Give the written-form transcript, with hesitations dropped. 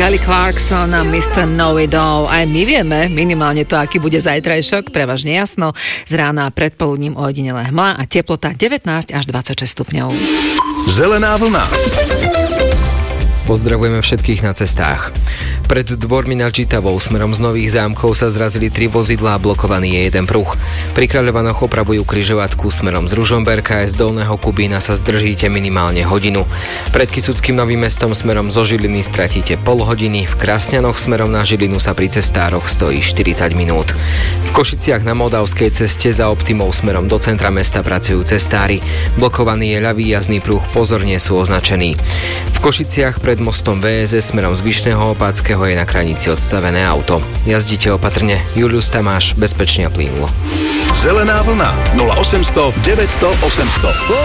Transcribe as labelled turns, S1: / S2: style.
S1: Kelly Clarkson a Mr. Know It All. Aj my vieme minimálne to, aký bude zajtrajšok, prevažne jasno. Z rána predpoludním ojedinelé hmla a teplota 19 až 26 stupňov.
S2: Zelená vlna.
S3: Pozdravujeme všetkých na cestách. Pred dvormi nad Žitavou smerom z Nových Zámkov sa zrazili 3 vozidlá a blokovaný je jeden pruh. Pri Kráľovanoch opravujú križovatku smerom z Ružomberka aj z Dolného Kubína sa zdržíte minimálne hodinu. Pred Kysuckým Novým Mestom smerom zo Žiliny stratíte pol hodiny, v Krasňanoch smerom na Žilinu sa pri cestároch stojí 40 minút. V Košiciach na Moldavskej ceste za Optimou smerom do centra mesta pracujú cestári. Blokovaný je ľavý jazdný pruh, pozorne sú označení. V Košiciach pred mostom VSS smerom z Vyšného Opátskeho je na kranici odstavené auto. Jazdite opatrne. Julius Tamáš, bezpečne a plynulo.
S2: Zelená vlna 0800 900 800.